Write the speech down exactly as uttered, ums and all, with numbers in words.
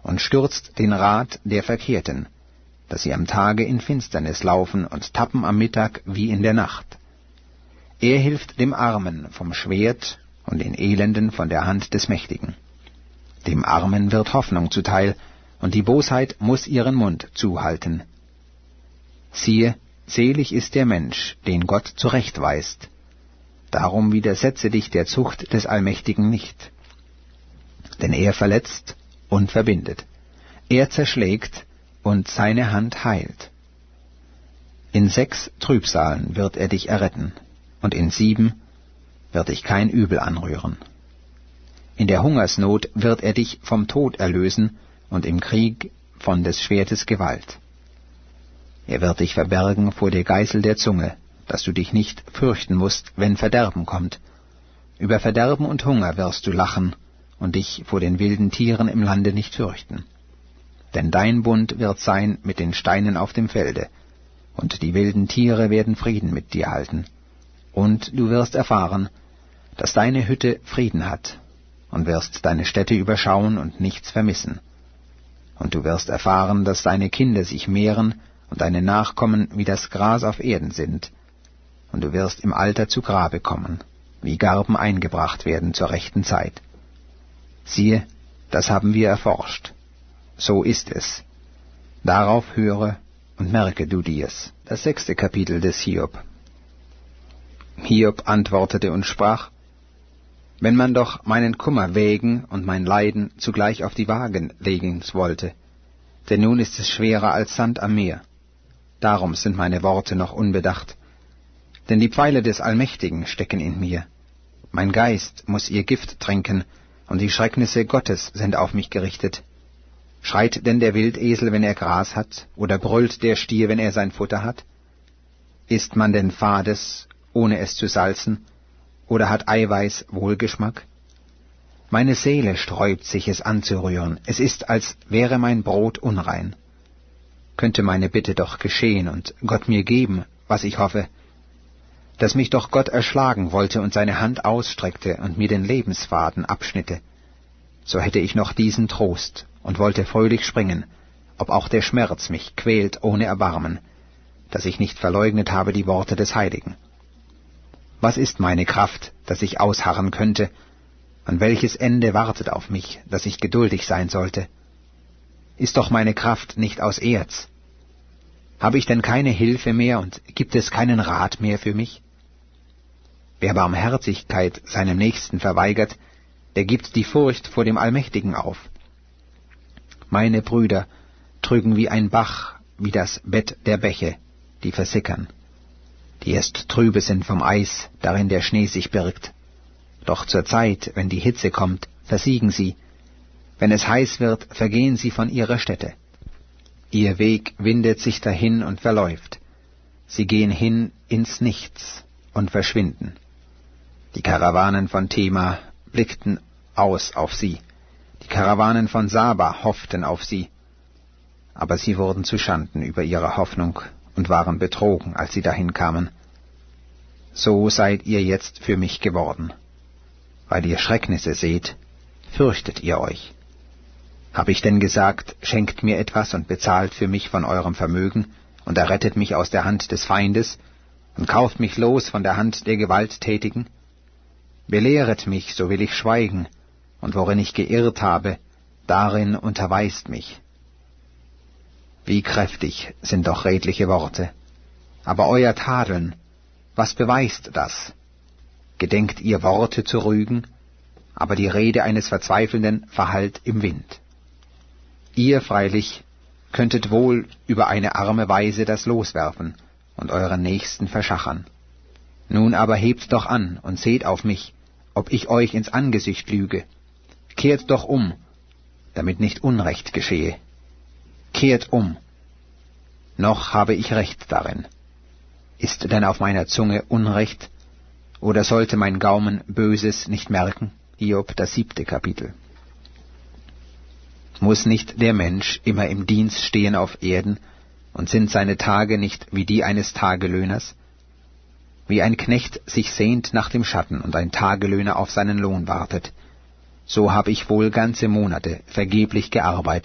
und stürzt den Rat der Verkehrten, dass sie am Tage in Finsternis laufen und tappen am Mittag wie in der Nacht. Er hilft dem Armen vom Schwert und den Elenden von der Hand des Mächtigen. Dem Armen wird Hoffnung zuteil, und die Bosheit muß ihren Mund zuhalten. Siehe, selig ist der Mensch, den Gott zurechtweist. Darum widersetze dich der Zucht des Allmächtigen nicht. Denn er verletzt und verbindet. Er zerschlägt und seine Hand heilt. In sechs Trübsalen wird er dich erretten, und in sieben wird dich kein Übel anrühren. In der Hungersnot wird er dich vom Tod erlösen und im Krieg von des Schwertes Gewalt. Er wird dich verbergen vor der Geißel der Zunge, dass du dich nicht fürchten musst, wenn Verderben kommt. Über Verderben und Hunger wirst du lachen und dich vor den wilden Tieren im Lande nicht fürchten. Denn dein Bund wird sein mit den Steinen auf dem Felde, und die wilden Tiere werden Frieden mit dir halten. Und du wirst erfahren, dass deine Hütte Frieden hat, und wirst deine Städte überschauen und nichts vermissen. Und du wirst erfahren, dass deine Kinder sich mehren und deine Nachkommen wie das Gras auf Erden sind. Und du wirst im Alter zu Grabe kommen, wie Garben eingebracht werden zur rechten Zeit. Siehe, das haben wir erforscht. So ist es. Darauf höre und merke du dir's. Das sechste Kapitel des Hiob. Hiob antwortete und sprach: Wenn man doch meinen Kummer wägen und mein Leiden zugleich auf die Wagen legen wollte, denn nun ist es schwerer als Sand am Meer. Darum sind meine Worte noch unbedacht, denn die Pfeile des Allmächtigen stecken in mir. Mein Geist muß ihr Gift trinken, und die Schrecknisse Gottes sind auf mich gerichtet. Schreit denn der Wildesel, wenn er Gras hat, oder brüllt der Stier, wenn er sein Futter hat? Isst man denn Fades, ohne es zu salzen, oder hat Eiweiß Wohlgeschmack? Meine Seele sträubt sich, es anzurühren, es ist, als wäre mein Brot unrein. Könnte meine Bitte doch geschehen und Gott mir geben, was ich hoffe, dass mich doch Gott erschlagen wollte und seine Hand ausstreckte und mir den Lebensfaden abschnitte, so hätte ich noch diesen Trost und wollte fröhlich springen, ob auch der Schmerz mich quält ohne Erbarmen, dass ich nicht verleugnet habe die Worte des Heiligen. Was ist meine Kraft, dass ich ausharren könnte, und welches Ende wartet auf mich, dass ich geduldig sein sollte? Ist doch meine Kraft nicht aus Erz? Habe ich denn keine Hilfe mehr, und gibt es keinen Rat mehr für mich? Wer Barmherzigkeit seinem Nächsten verweigert, der gibt die Furcht vor dem Allmächtigen auf. Meine Brüder trügen wie ein Bach, wie das Bett der Bäche, die versickern, die erst trübe sind vom Eis, darin der Schnee sich birgt. Doch zur Zeit, wenn die Hitze kommt, versiegen sie. Wenn es heiß wird, vergehen sie von ihrer Stätte. Ihr Weg windet sich dahin und verläuft. Sie gehen hin ins Nichts und verschwinden. Die Karawanen von Tema blickten aus auf sie. Die Karawanen von Saba hofften auf sie. Aber sie wurden zu Schanden über ihre Hoffnung und waren betrogen, als sie dahin kamen. So seid ihr jetzt für mich geworden. Weil ihr Schrecknisse seht, fürchtet ihr euch. Hab ich denn gesagt, schenkt mir etwas und bezahlt für mich von eurem Vermögen und errettet mich aus der Hand des Feindes und kauft mich los von der Hand der Gewalttätigen? Belehret mich, so will ich schweigen, und worin ich geirrt habe, darin unterweist mich. Wie kräftig sind doch redliche Worte. Aber euer Tadeln, was beweist das? Gedenkt ihr Worte zu rügen, aber die Rede eines Verzweifelnden verhallt im Wind. Ihr freilich könntet wohl über eine arme Weise das Los werfen und euren Nächsten verschachern. Nun aber hebt doch an und seht auf mich, ob ich euch ins Angesicht lüge. Kehrt doch um, damit nicht Unrecht geschehe. Kehrt um. Noch habe ich Recht darin. Ist denn auf meiner Zunge Unrecht, oder sollte mein Gaumen Böses nicht merken? Hiob, das siebte Kapitel. Muss nicht der Mensch immer im Dienst stehen auf Erden, und sind seine Tage nicht wie die eines Tagelöhners? Wie ein Knecht sich sehnt nach dem Schatten und ein Tagelöhner auf seinen Lohn wartet, so habe ich wohl ganze Monate vergeblich gearbeitet